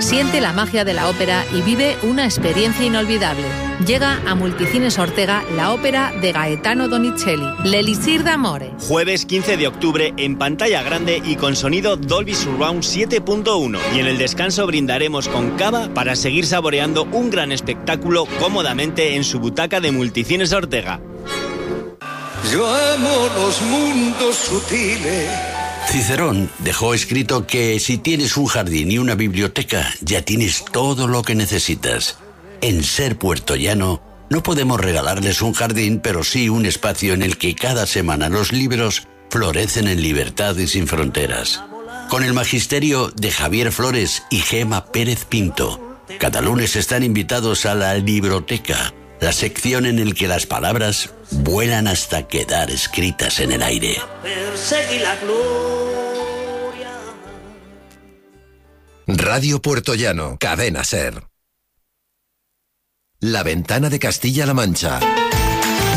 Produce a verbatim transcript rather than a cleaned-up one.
Siente la magia de la ópera y vive una experiencia inolvidable. Llega a Multicines Ortega la ópera de Gaetano Donizelli, L'Elisir d'Amore. Jueves quince de octubre en pantalla grande y con sonido Dolby Surround siete punto uno. Y en el descanso brindaremos con cava para seguir saboreando un gran espectáculo cómodamente en su butaca de Multicines Ortega. Yo amo los mundos sutiles. Cicerón dejó escrito que si tienes un jardín y una biblioteca, ya tienes todo lo que necesitas. En Ser Puertollano no podemos regalarles un jardín, pero sí un espacio en el que cada semana los libros florecen en libertad y sin fronteras. Con el magisterio de Javier Flores y Gema Pérez Pinto. Cada lunes están invitados a la Libroteca, la sección en la que las palabras vuelan hasta quedar escritas en el aire. Radio Puertollano, Cadena Ser. La Ventana de Castilla-La Mancha.